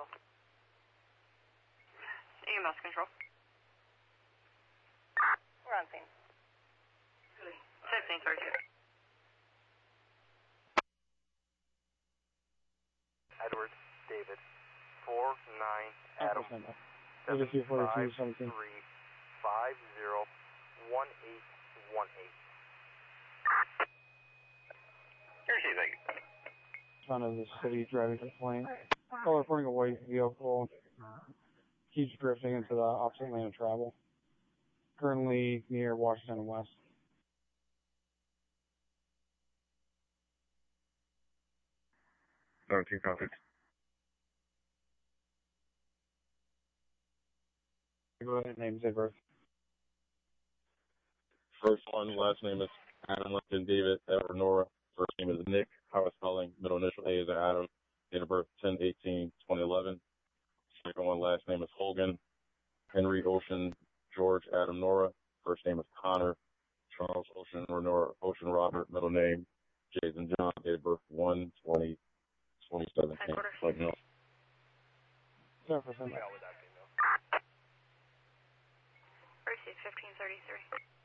control. EMS control. We're on scene. 1532. Edward, David, 49 Adam, 754217. 501818. Son of the city driving complaint. Call reporting a white vehicle keeps drifting into the opposite lane of travel. Currently near Washington and West. 17 copies. Go ahead, names of birth. First one, last name is Adam Lincoln David, Edward Nora. First name is Nick, how it's spelling, middle initial A is Adam, date of birth 10/18/2011. Second one, last name is Hogan, Henry Ocean, George Adam Nora. First name is Connor, Charles Ocean or Nora, Ocean Robert, middle name Jason John, date of birth 1/20/2017. Like no. Sorry for something. Receive 1533.